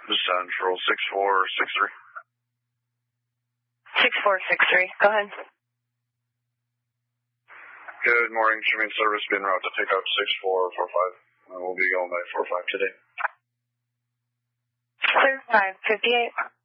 This is Central 6463. 6463. Go ahead. Good morning. Tremaine service being route to pick up 6445. We'll be going by 45 today. Clear 558.